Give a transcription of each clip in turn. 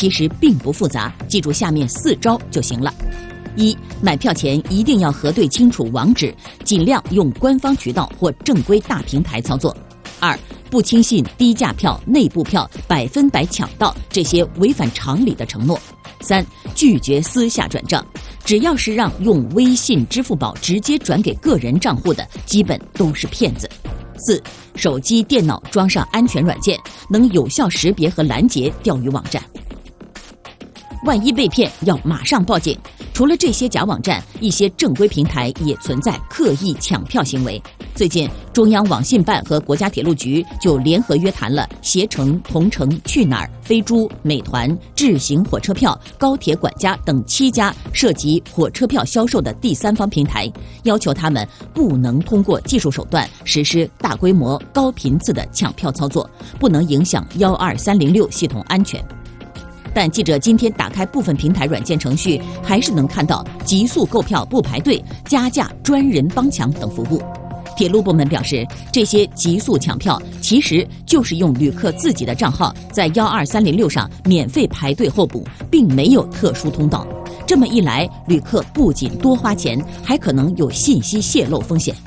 其实并不复杂，记住下面4招就行了。1、买票前一定要核对清楚网址，尽量用官方渠道或正规大平台操作。2、不轻信低价票、内部票、100%抢到这些违反常理的承诺。3、拒绝私下转账，只要是让用微信、支付宝直接转给个人账户的，基本都是骗子。4、手机、电脑装上安全软件，能有效识别和拦截钓鱼网站。万一被骗，要马上报警。除了这些假网站，一些正规平台也存在刻意抢票行为。最近，中央网信办和国家铁路局就联合约谈了携程、同程、去哪儿、飞猪、美团、智行火车票、高铁管家等7家涉及火车票销售的第三方平台，要求他们不能通过技术手段实施大规模、高频次的抢票操作，不能影响12306系统安全。但记者今天打开部分平台软件程序，还是能看到极速购票不排队、加价专人帮抢等服务。铁路部门表示，这些极速抢票其实就是用旅客自己的账号在12306上免费排队候补，并没有特殊通道。这么一来，旅客不仅多花钱，还可能有信息泄露风险。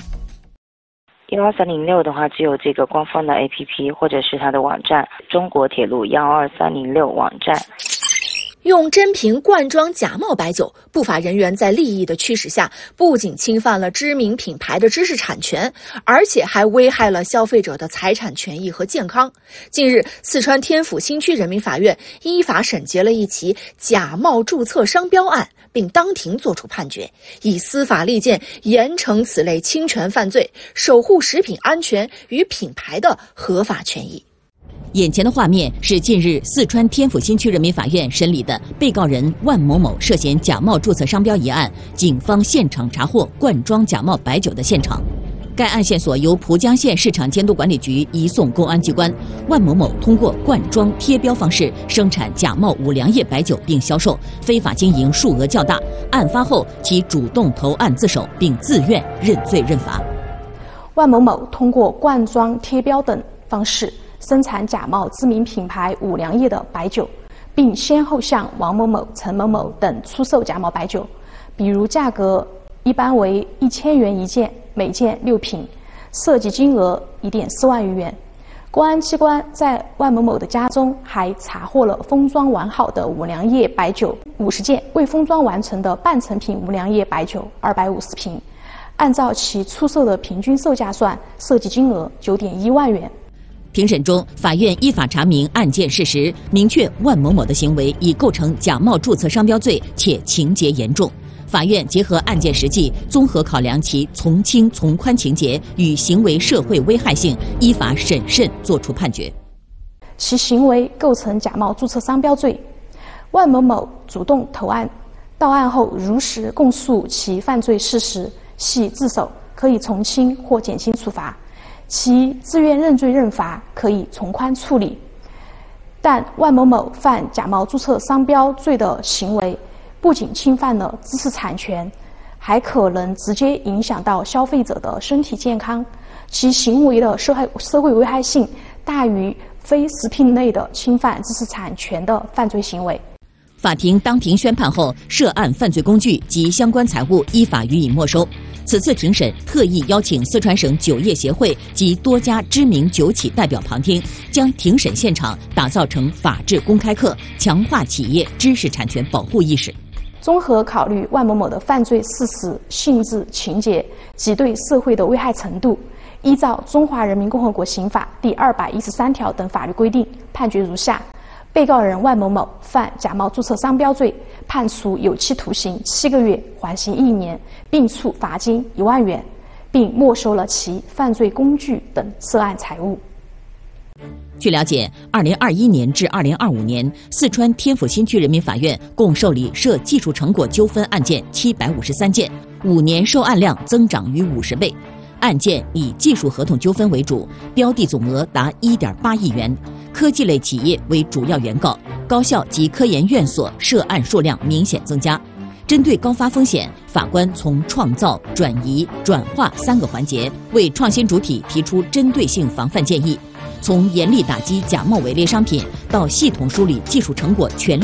12306的话，只有这个官方的 APP 或者是它的网站，中国铁路12306网站。 用真瓶灌装假冒白酒，不法人员在利益的驱使下，不仅侵犯了知名品牌的知识产权，而且还危害了消费者的财产权益和健康。近日，四川天府新区人民法院依法审结了一起假冒注册商标案，并当庭作出判决，以司法利剑严惩此类侵权犯罪，守护食品安全与品牌的合法权益。 眼前的画面是近日四川天府新区人民法院审理的被告人万某某涉嫌假冒注册商标一案，警方现场查获灌装假冒白酒的现场。该案线索由蒲江县市场监督管理局移送公安机关。万某某通过灌装贴标方式生产假冒五粮液白酒并销售，非法经营数额较大。案发后，其主动投案自首，并自愿认罪认罚。 万某某通过灌装、贴标等方式生产假冒知名品牌五粮液的白酒，并先后向王某某、陈某某等出售假冒白酒，比如价格一般为1000元一件，每件6瓶，涉及金额1.4万余元。公安机关在万某某的家中还查获了封装完好的五粮液白酒50件，未封装完成的半成品五粮液白酒250瓶，按照其出售的平均售价算，涉及金额9.1万元。 庭审中，法院依法查明案件事实，明确万某某的行为已构成假冒注册商标罪，且情节严重。法院结合案件实际，综合考量其从轻从宽情节与行为社会危害性，依法审慎作出判决。 其行为构成假冒注册商标罪。万某某主动投案，到案后如实供述其犯罪事实，系自首，可以从轻或减轻处罚。其自愿认罪认罚，可以从宽处理。但万某某犯假冒注册商标罪的行为，不仅侵犯了知识产权，还可能直接影响到消费者的身体健康，其行为的社会危害性大于非食品类的侵犯知识产权的犯罪行为。 法庭当庭宣判后，涉案犯罪工具及相关财物依法予以没收。此次庭审特意邀请四川省酒业协会及多家知名酒企代表旁听，将庭审现场打造成法治公开课，强化企业知识产权保护意识。 综合考虑万某某的犯罪事实、性质、情节及对社会的危害程度，依照《中华人民共和国刑法》第213条等法律规定，判决如下：被告人万某某犯假冒注册商标罪，判处有期徒刑7个月，缓刑1年，并处罚金1万元，并没收了其犯罪工具等涉案财物。 据了解，2021年至2025年，四川天府新区人民法院共受理涉技术成果纠纷案件753件，5年受案量增长逾50倍。案件以技术合同纠纷为主，标的总额达1.8亿元，科技类企业为主要原告，高校及科研院所涉案数量明显增加。针对高发风险，法官从创造、转移、转化3个环节，为创新主体提出针对性防范建议。从严厉打击假冒伪劣商品到系统梳理技术成果权利